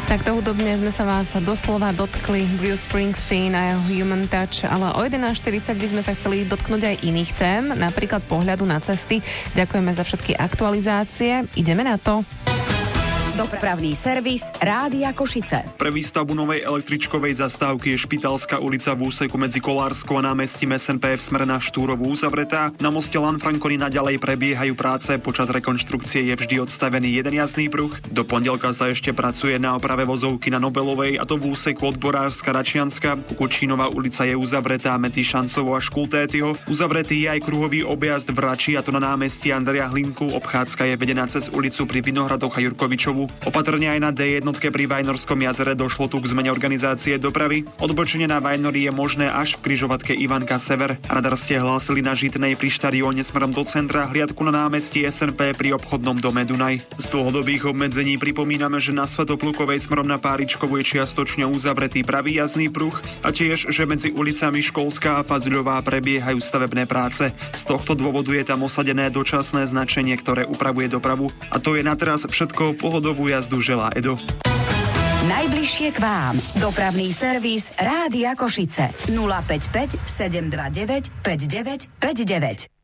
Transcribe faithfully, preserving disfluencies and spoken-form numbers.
Takto hudobne sme sa vás doslova dotkli, Bruce Springsteen a jeho Human Touch, ale o jedenásť štyridsať by sme sa chceli dotknúť aj iných tém, napríklad pohľadu na cesty. Ďakujeme za všetky aktualizácie. Ideme na to. Dopravný servis Rádia Košice. Pre výstavbu novej električkovej zastávky je Špitalská ulica v úseku medzi Kolárskou a námestím es en pé v smere na Štúrovú uzavretá. Na moste Lanfranconi naďalej prebiehajú práce, počas rekonštrukcie je vždy odstavený jeden jazdný pruh. Do pondelka sa ešte pracuje na oprave vozovky na Nobelovej, a to v úseku od Borárska Račianska. Kukučínová ulica je uzavretá medzi Šancovou a Škultétyho. Uzavretý je aj kruhový objazd v Rači, a to na námestí Andreja Hlinku. Obchádzka je vedená cez ulicu pri Vinohradoch a Jurkovičovu. Opatrne aj na dé jedna pri Vajnorskom jazere došlo tu k zmene organizácie dopravy. Odbočenie na Vajnory je možné až v križovatke Ivanka Sever. Radar ste hlásili na Žitnej pri štadióne smerom do centra, hliadku na námestí es en pé pri obchodnom dome Dunaj. Z dlhodobých obmedzení pripomíname, že na Svätoplukovej smerom na Páričkovú je čiastočne uzavretý pravý jazdný pruh a tiež, že medzi ulicami Školská a Fazuľová prebiehajú stavebné práce. Z tohto dôvodu je tam osadené dočasné značenie, ktoré upravuje dopravu. A to je na teraz všetko. Pohodovú jazdu želá Edo. Najbližšie k vám. Dopravný servis Rádia Košice. nula päť päť sedem dva deväť päť deväť päť deväť.